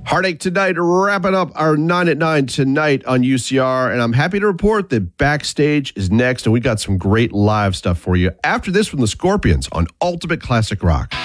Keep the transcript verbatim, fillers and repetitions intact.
Heartache Tonight, wrapping up our nine at nine tonight on U C R. And I'm happy to report that Backstage is next. And we got some great live stuff for you after this from the Scorpions on Ultimate Classic Rock.